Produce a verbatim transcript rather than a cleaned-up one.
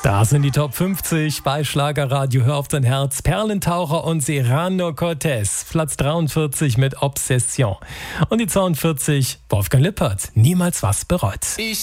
Da sind die Top fünfzig bei Schlagerradio. Hör auf dein Herz. Perlentaucher und Serrano Cortez. Platz dreiundvierzig mit Obsession. Und die zweiundvierzig Wolfgang Lippert. Niemals was bereut. Ich